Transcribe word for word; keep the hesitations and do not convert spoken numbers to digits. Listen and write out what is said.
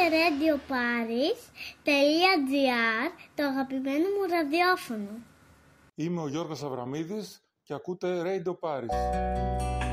radio paris τελεία gr, το αγαπημένο μου ραδιόφωνο. Είμαι ο Γιώργος Αβραμίδης και ακούτε Radio Paris.